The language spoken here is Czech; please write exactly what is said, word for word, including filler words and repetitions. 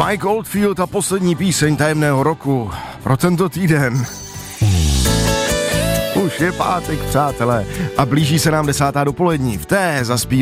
Mike Oldfield a poslední píseň tajemného roku pro tento týden. Už je pátek, přátelé, a blíží se nám desátá dopolední. V té zaspí